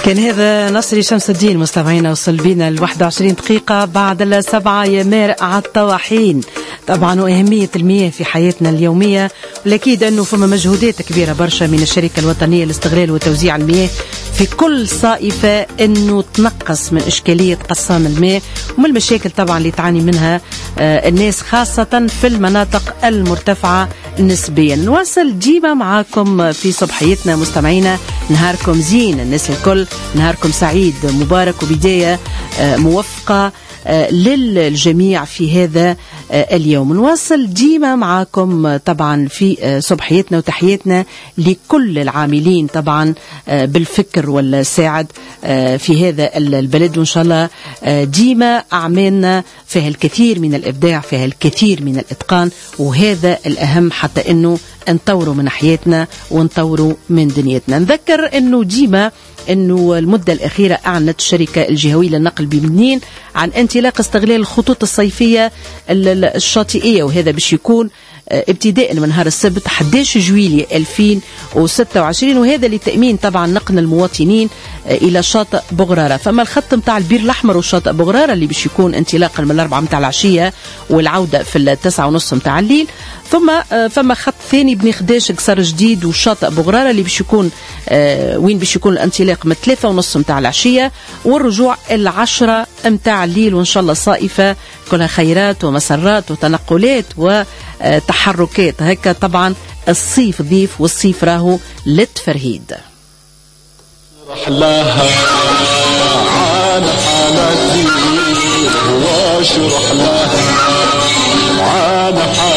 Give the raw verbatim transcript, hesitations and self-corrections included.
كان هذا نصري شمس الدين. مستمعينا وصل بينا الواحدة وعشرين دقيقة بعد السبعة يناير على الطواحين. طبعا وأهمية المياه في حياتنا اليومية، والأكيد أنه فما مجهودات كبيرة برشا من الشركة الوطنية لاستغلال وتوزيع المياه في كل صائفة أنه تنقص من إشكالية قصان الماء ومن المشاكل طبعا اللي تعاني منها الناس خاصة في المناطق المرتفعة نسبيا. نواصل ديما معاكم في صبحيتنا مستمعينا. نهاركم زين الناس الكل، نهاركم سعيد مبارك وبداية موفقة للجميع في هذا اليوم. نواصل ديما معاكم طبعا في صبحيتنا وتحياتنا لكل العاملين طبعا بالفكر والساعد في هذا البلد، وإن شاء الله ديما أعمالنا فيها الكثير من الإبداع، فيها الكثير من الإتقان، وهذا الأهم حتى أنه نطوروا من حياتنا ونطوروا من دنيتنا. نذكر أنه ديما أنه المدة الأخيرة أعلنت الشركة الجهوية للنقل بمنين عن انطلاق استغلال الخطوط الصيفية الشاطئية، وهذا باش يكون ابتداء من نهار السبت أحد عشر جويلية ألفين وستة وعشرين، وهذا لتأمين طبعا نقل المواطنين إلى شاطئ بغرارة. فما الخط متاع البير الأحمر وشاطئ بغرارة اللي باش يكون انطلاقا من الأربعة متاع العشية والعودة في التسعة ونص متاع الليل. فما فما خط ثاني بن خداش قصر جديد وشاطئ بغرارة اللي باش يكون وين باش يكون الانطلاق من الثلاثة ونص متاع العشية والرجوع العشرة متاع الليل. وإن شاء الله صائفة كلها خيرات ومسرات وتنقلات وتحركات. هكا طبعا الصيف ضيف والصيف راهو للتفرهيد. اشرح لها عن حالتي واشرح لها عن حالتي